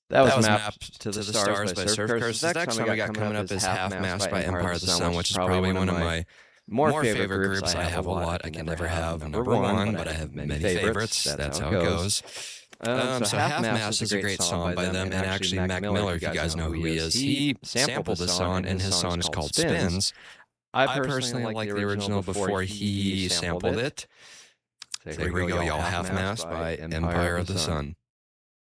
That That was was Mapped Mapped to to the the Stars Stars by by Surf Surf Curse. Curse. The The next next song we song we got got coming coming up up is is Half Half Mast Mast by by Empire Empire of of the the Sun, Sun, which is which is probably probably one of one of my my more more favorite favorite groups. groups. I I have a have a lot. I lot. I can can never never have have number number one, but one, I but I have have many many favorites. favorites. That's That's how it how it goes. goes. So So Half Half Mast is Mast a is a great great song song by by them, them, and and actually actually Mac Mac Miller, if Miller, you if you guys guys know know who who he he is, is, he he sampled the sampled the song, song, and and his his song song is is called called Spins. Spins. I I personally personally like the like the original original before before he he sampled sampled it. it. So So here we here we go, go, y'all. y'all. Half Half Mast Mast by by Empire of Empire the of the Sun. Sun.